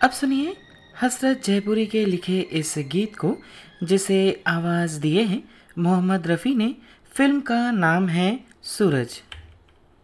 अब सुनिए हसरत जयपुरी के लिखे इस गीत को, जिसे आवाज़ दिए हैं मोहम्मद रफ़ी ने। फिल्म का नाम है सूरज।